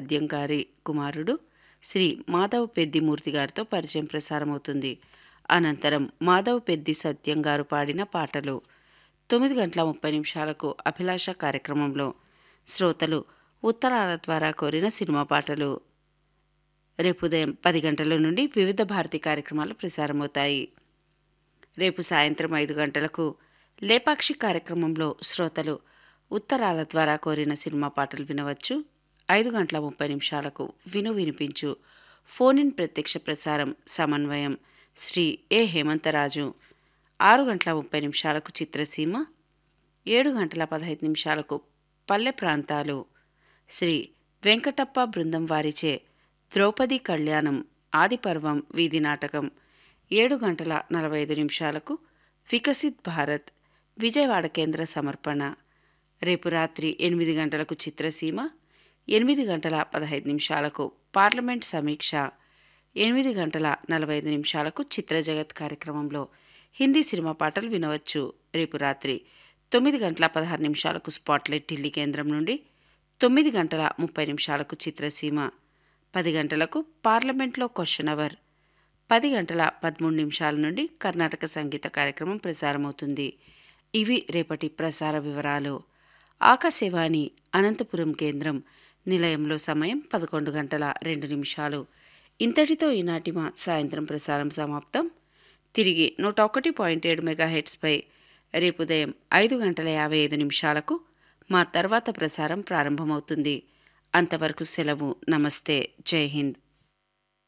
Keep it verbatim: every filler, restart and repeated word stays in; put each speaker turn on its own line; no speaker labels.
సద్యం గారి కుమారుడు శ్రీ మాధవ పెద్ది మూర్తి గారితో పరిచయం ప్రసారమవుతుంది. అనంతరం మాధవ పెద్ది సత్యం గారు పాడిన పాటలు. తొమ్మిది గంటల ముప్పై నిమిషాలకు అభిలాష కార్యక్రమంలో శ్రోతలు ఉత్తరాల ద్వారా కోరిన సినిమా పాటలు. రేపు ఉదయం పది గంటల నుండి వివిధ భారతి కార్యక్రమాలు ప్రసారమవుతాయి. రేపు సాయంత్రం ఐదు గంటలకు లేపాక్షి కార్యక్రమంలో శ్రోతలు ఉత్తరాల ద్వారా కోరిన సినిమా పాటలు వినవచ్చు. ఐదు గంటల ముప్పై నిమిషాలకు విను వినిపించు ఫోన్ ఇన్ ప్రత్యక్ష ప్రసారం సమన్వయం శ్రీ ఏ హేమంతరాజు. ఆరు గంటల ముప్పై నిమిషాలకు చిత్రసీమ. ఏడు గంటల పదహైదు నిమిషాలకు పల్లె ప్రాంతాలు శ్రీ వెంకటప్ప బృందం వారిచే ద్రౌపది కళ్యాణం ఆదిపర్వం వీధి నాటకం. ఏడు గంటల నలభై ఐదు నిమిషాలకు వికసిత్ భారత్ విజయవాడ కేంద్ర సమర్పణ. రేపు రాత్రి ఎనిమిది గంటలకు చిత్రసీమ. ఎనిమిది గంటల పదహైదు నిమిషాలకు పార్లమెంట్ సమీక్ష. ఎనిమిది గంటల నలభై ఐదు నిమిషాలకు చిత్రజగత్ కార్యక్రమంలో హిందీ సినిమా పాటలు వినవచ్చు. రేపు రాత్రి తొమ్మిది గంటల పదహారు నిమిషాలకు స్పాట్లైట్ ఢిల్లీ కేంద్రం నుండి. తొమ్మిది గంటల ముప్పై నిమిషాలకు చిత్రసీమ. పది గంటలకు పార్లమెంట్లో క్వశ్చన్ అవర్. పది గంటల పదమూడు నిమిషాల నుండి కర్ణాటక సంగీత కార్యక్రమం ప్రసారమవుతుంది. ఇవి రేపటి ప్రసార వివరాలు. ఆకాశవాణి అనంతపురం కేంద్రం నిలయంలో సమయం పదకొండు గంటల రెండు నిమిషాలు. ఇంతటితో ఈనాటి మా సాయంత్రం ప్రసారం సమాప్తం. తిరిగి నూట ఒకటి పాయింట్ ఏడు మెగాహెట్స్పై రేపు ఉదయం ఐదు గంటల యాభై ఐదు నిమిషాలకు మా తర్వాత ప్రసారం ప్రారంభమవుతుంది. అంతవరకు సెలవు. నమస్తే. జై హింద్.